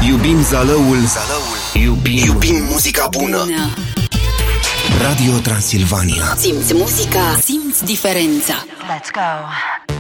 Iubim zalăul. Iubim muzica bună. Radio Transilvania. Simți muzica, simți diferența. Let's go.